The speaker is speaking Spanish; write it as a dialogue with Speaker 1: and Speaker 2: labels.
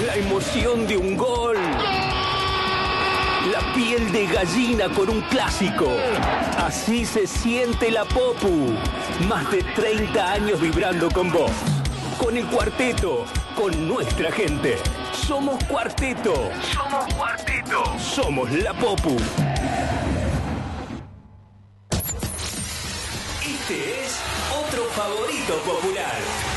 Speaker 1: La emoción de un gol. La piel de gallina con un clásico. Así se siente la Popu. Más de 30 años vibrando con vos. Con el cuarteto. Con nuestra gente. Somos cuarteto. Somos cuarteto. Somos la Popu. Este es otro favorito popular.